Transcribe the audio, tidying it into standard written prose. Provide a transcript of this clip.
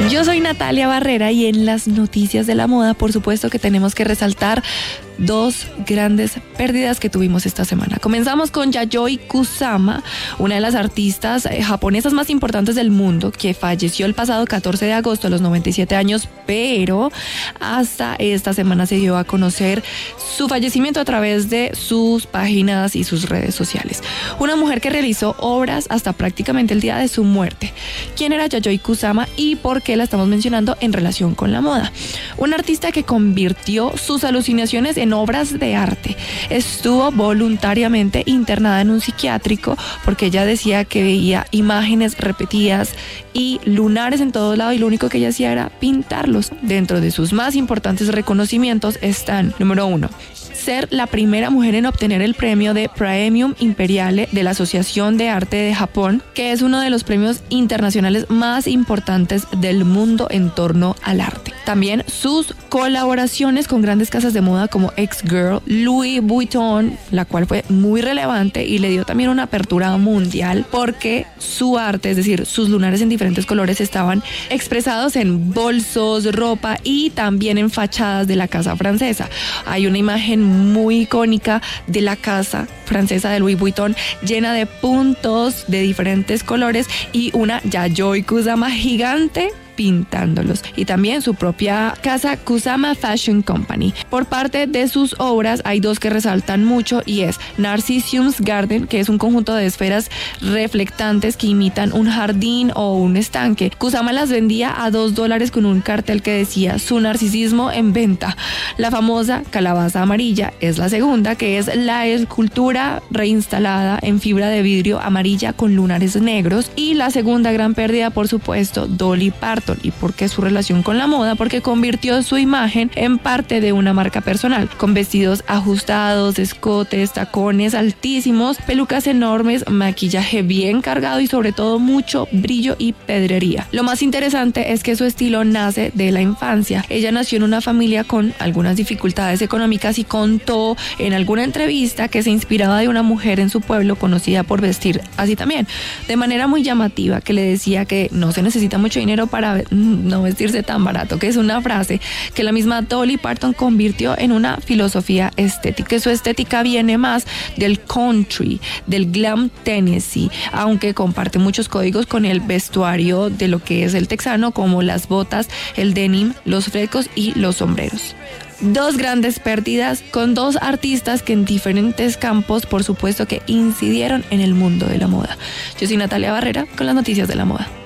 Yo soy Natalia Barrera y en las noticias de la moda, por supuesto que tenemos que resaltar dos grandes pérdidas que tuvimos esta semana. Comenzamos con Yayoi Kusama, una de las artistas japonesas más importantes del mundo, que falleció el pasado 14 de agosto a los 97 años, pero hasta esta semana se dio a conocer su fallecimiento a través de sus páginas y sus redes sociales. Una mujer que realizó obras hasta prácticamente el día de su muerte. ¿Quién era Yayoi Kusama y por qué la estamos mencionando en relación con la moda? Una artista que convirtió sus alucinaciones en obras de arte. Estuvo voluntariamente internada en un psiquiátrico porque ella decía que veía imágenes repetidas y lunares en todos lados y lo único que ella hacía era pintarlos. Dentro de sus más importantes reconocimientos están, número 1, ser la primera mujer en obtener el premio de Premium Imperiale de la Asociación de Arte de Japón, que es uno de los premios internacionales más importantes del mundo en torno al arte. También sus colaboraciones con grandes casas de moda como X-Girl, Louis Vuitton, la cual fue muy relevante y le dio también una apertura mundial porque su arte, es decir, sus lunares en diferentes colores estaban expresados en bolsos, ropa y también en fachadas de la casa francesa. Hay una imagen muy icónica de la casa francesa de Louis Vuitton llena de puntos de diferentes colores y una Yayoi Kusama gigante pintándolos, y también su propia casa Kusama Fashion Company. Por parte de sus obras hay dos que resaltan mucho y es Narcissus Garden, que es un conjunto de esferas reflectantes que imitan un jardín o un estanque. Kusama las vendía a $2 con un cartel que decía su narcisismo en venta. La famosa calabaza amarilla es la segunda, que es la escultura reinstalada en fibra de vidrio amarilla con lunares negros, y la segunda gran pérdida, por supuesto, Dolly Parton. ¿Y por qué su relación con la moda? Porque convirtió su imagen en parte de una marca personal, con vestidos ajustados, escotes, tacones altísimos, pelucas enormes, maquillaje bien cargado y sobre todo mucho brillo y pedrería. Lo más interesante es que su estilo nace de la infancia. Ella nació en una familia con algunas dificultades económicas y contó en alguna entrevista que se inspiraba de una mujer en su pueblo conocida por vestir así también, de manera muy llamativa, que le decía que no se necesita mucho dinero para no vestirse tan barato, que es una frase que la misma Dolly Parton convirtió en una filosofía estética, que su estética viene más del country, del glam Tennessee, aunque comparte muchos códigos con el vestuario de lo que es el texano, como las botas, el denim, los flecos y los sombreros. Dos grandes pérdidas con dos artistas que en diferentes campos, por supuesto, que incidieron en el mundo de la moda. Yo soy Natalia Barrera con las noticias de la moda.